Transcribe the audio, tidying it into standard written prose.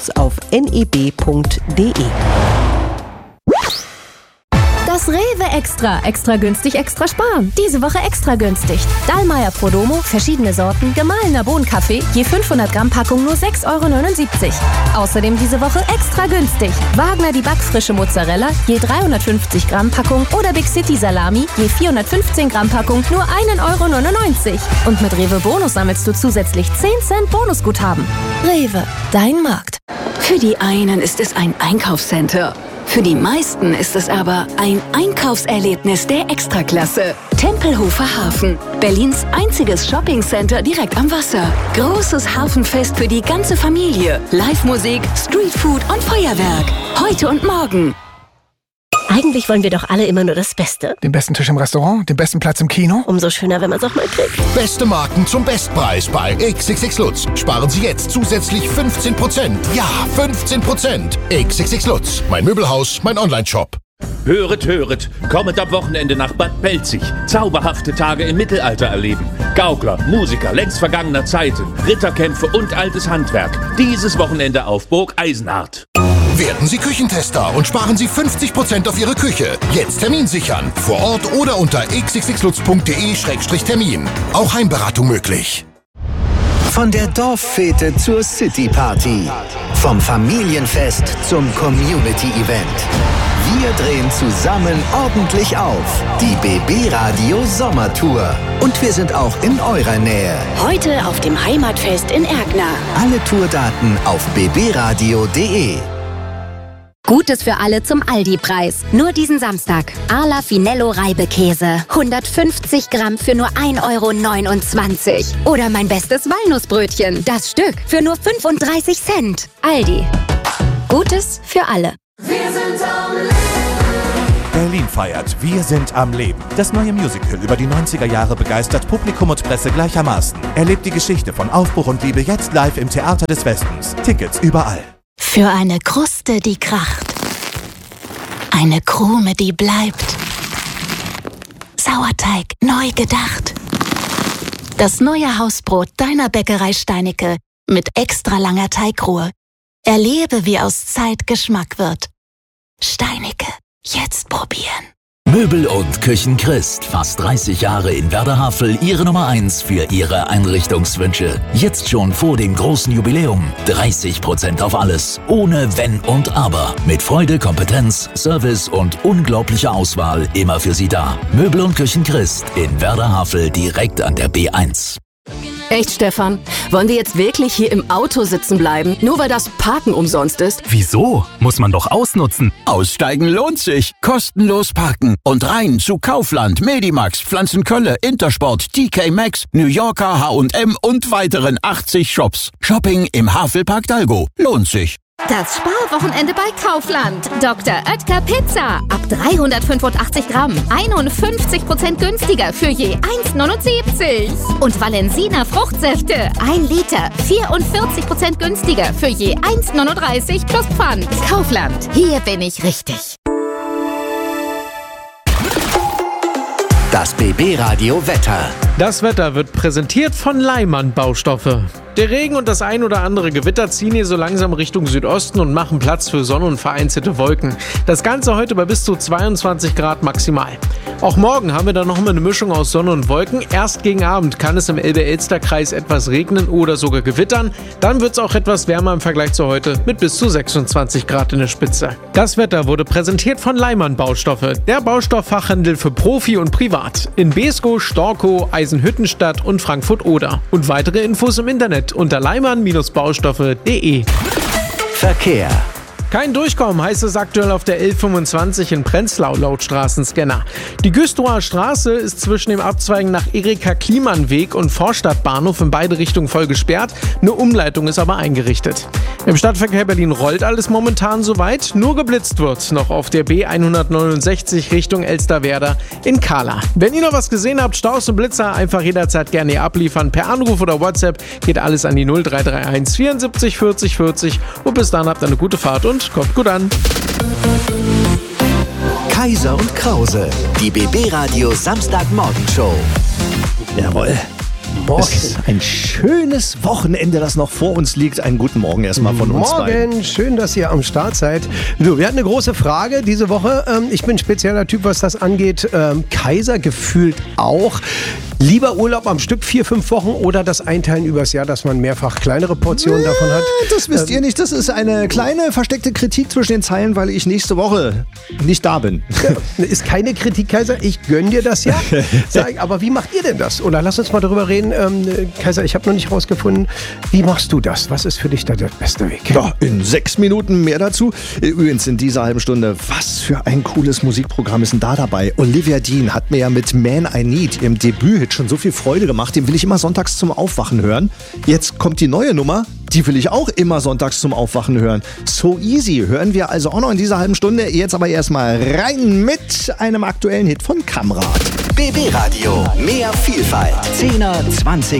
auf neb.de. Das Rewe Extra. Extra günstig, extra sparen. Diese Woche extra günstig. Dallmayr Prodomo, verschiedene Sorten, gemahlener Bohnenkaffee, je 500 Gramm Packung nur 6,79 €. Außerdem diese Woche extra günstig. Wagner die backfrische Mozzarella, je 350 Gramm Packung oder Big City Salami, je 415 Gramm Packung nur 1,99 €. Und mit Rewe Bonus sammelst du zusätzlich 10 Cent Bonusguthaben. Rewe, dein Markt. Für die einen ist es ein Einkaufscenter. Für die meisten ist es aber ein Einkaufserlebnis der Extraklasse. Tempelhofer Hafen, Berlins einziges Shoppingcenter direkt am Wasser. Großes Hafenfest für die ganze Familie. Live-Musik, Streetfood und Feuerwerk. Heute und morgen. Eigentlich wollen wir doch alle immer nur das Beste. Den besten Tisch im Restaurant, den besten Platz im Kino. Umso schöner, wenn man es auch mal kriegt. Beste Marken zum Bestpreis bei XXX Lutz. Sparen Sie jetzt zusätzlich 15%. Ja, 15%. XXX Lutz. Mein Möbelhaus, mein Onlineshop. Höret, höret, kommet am Wochenende nach Bad Belzig. Zauberhafte Tage im Mittelalter erleben. Gaukler, Musiker längst vergangener Zeiten, Ritterkämpfe und altes Handwerk. Dieses Wochenende auf Burg Eisenhardt. Werden Sie Küchentester und sparen Sie 50% auf Ihre Küche. Jetzt Termin sichern. Vor Ort oder unter xxxlutz.de/termin. Auch Heimberatung möglich. Von der Dorffete zur Cityparty. Vom Familienfest zum Community-Event. Wir drehen zusammen ordentlich auf. Die BB Radio Sommertour. Und wir sind auch in eurer Nähe. Heute auf dem Heimatfest in Erkner. Alle Tourdaten auf bbradio.de. Gutes für alle zum Aldi-Preis. Nur diesen Samstag. Arla Finello Reibekäse. 150 Gramm für nur 1,29 €. Oder mein bestes Walnussbrötchen. Das Stück für nur 35 Cent. Aldi. Gutes für alle. Wir sind am Leben. Berlin feiert Wir sind am Leben. Das neue Musical über die 90er Jahre begeistert Publikum und Presse gleichermaßen. Erlebt die Geschichte von Aufbruch und Liebe jetzt live im Theater des Westens. Tickets überall. Für eine Kruste, die kracht. Eine Krume, die bleibt. Sauerteig neu gedacht. Das neue Hausbrot deiner Bäckerei Steinecke mit extra langer Teigruhe. Erlebe, wie aus Zeit Geschmack wird. Steinecke, jetzt probieren. Möbel und Küchen Christ. Fast 30 Jahre in Werder-Havel, Ihre Nummer 1 für Ihre Einrichtungswünsche. Jetzt schon vor dem großen Jubiläum. 30% auf alles. Ohne Wenn und Aber. Mit Freude, Kompetenz, Service und unglaublicher Auswahl immer für Sie da. Möbel und Küchen Christ in Werder-Havel direkt an der B1. Echt, Stefan? Wollen wir jetzt wirklich hier im Auto sitzen bleiben, nur weil das Parken umsonst ist? Wieso? Muss man doch ausnutzen. Aussteigen lohnt sich. Kostenlos parken. Und rein zu Kaufland, Medimax, Pflanzenkölle, Intersport, TK Maxx, New Yorker, H&M und weiteren 80 Shops. Shopping im Havelpark Dalgo. Lohnt sich. Das Sparwochenende bei Kaufland. Dr. Oetker Pizza. Ab 385 Gramm. 51% günstiger für je 1,79 €. Und Valensina Fruchtsäfte. 1 Liter. 44% günstiger für je 1,39 € plus Pfand. Kaufland. Hier bin ich richtig. Das BB Radio Wetter. Das Wetter wird präsentiert von Leimann Baustoffe. Der Regen und das ein oder andere Gewitter ziehen hier so langsam Richtung Südosten und machen Platz für Sonne und vereinzelte Wolken. Das Ganze heute bei bis zu 22 Grad maximal. Auch morgen haben wir dann nochmal eine Mischung aus Sonne und Wolken. Erst gegen Abend kann es im Elbe-Elster-Kreis etwas regnen oder sogar gewittern. Dann wird es auch etwas wärmer im Vergleich zu heute mit bis zu 26 Grad in der Spitze. Das Wetter wurde präsentiert von Leimann Baustoffe, der Baustofffachhandel für Profi und Privat. In Beeskow, Storkow, Eisenhüttenstadt und Frankfurt-Oder. Und weitere Infos im Internet unter leimann-baustoffe.de. Verkehr. Kein Durchkommen heißt es aktuell auf der L25 in Prenzlau laut Straßenscanner. Die Güstrower Straße ist zwischen dem Abzweigen nach Erika-Kliemann-Weg und Vorstadtbahnhof in beide Richtungen voll gesperrt. Eine Umleitung ist aber eingerichtet. Im Stadtverkehr Berlin rollt alles momentan soweit. Nur geblitzt wird noch auf der B169 Richtung Elsterwerda in Kahla. Wenn ihr noch was gesehen habt, Staus und Blitzer, einfach jederzeit gerne abliefern. Per Anruf oder WhatsApp geht alles an die 0331 74 40 40. Und bis dann habt eine gute Fahrt und kommt gut an. Kaiser und Krause, die BB Radio Samstagmorgenshow. Jawohl. Morgen. Es ist ein schönes Wochenende, das noch vor uns liegt. Einen guten Morgen erstmal von uns beiden. Morgen, schön, dass ihr am Start seid. So, wir hatten eine große Frage diese Woche. Ich bin ein spezieller Typ, was das angeht. Kaiser gefühlt auch. Lieber Urlaub am Stück 4-5 Wochen oder das Einteilen übers Jahr, dass man mehrfach kleinere Portionen davon hat? Das wisst ihr nicht. Das ist eine kleine versteckte Kritik zwischen den Zeilen, weil ich nächste Woche nicht da bin. Ja, ist keine Kritik, Kaiser. Ich gönn dir das ja. Aber wie macht ihr denn das? Oder lass uns mal darüber reden. Kaiser, ich habe noch nicht rausgefunden, wie machst du das? Was ist für dich da der beste Weg? Ja, in 6 Minuten mehr dazu. Übrigens in dieser halben Stunde, was für ein cooles Musikprogramm ist denn da dabei? Olivia Dean hat mir ja mit Man I Need im Debüt schon so viel Freude gemacht. Den will ich immer sonntags zum Aufwachen hören. Jetzt kommt die neue Nummer. Die will ich auch immer sonntags zum Aufwachen hören. So Easy hören wir also auch noch in dieser halben Stunde. Jetzt aber erstmal rein mit einem aktuellen Hit von Kamrat. BB Radio. Mehr Vielfalt. 10er, 20er.